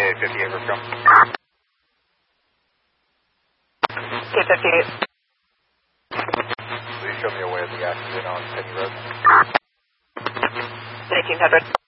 K58 Ripco. K58. Please show me a way of the accident on Penny Road. 1900.